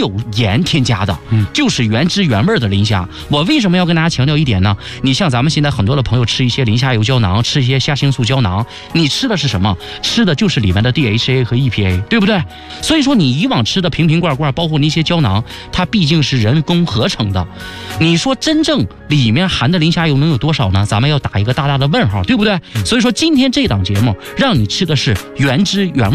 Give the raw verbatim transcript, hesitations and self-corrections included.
有盐添加的，嗯，就是原汁原味的磷虾。我为什么要跟大家强调一点呢？你像咱们现在很多的朋友吃一些磷虾油胶囊，吃一些虾青素胶囊，你吃的是什么？吃的就是里面的 D H A 和 E P A， 对不对？所以说你以往吃的瓶瓶罐罐，包括那些胶囊，它毕竟是人工合成的。你说真正里面含的磷虾油能有多少呢？咱们要打一个大大的问号，对不对？所以说今天这档节目让你吃的是原汁原味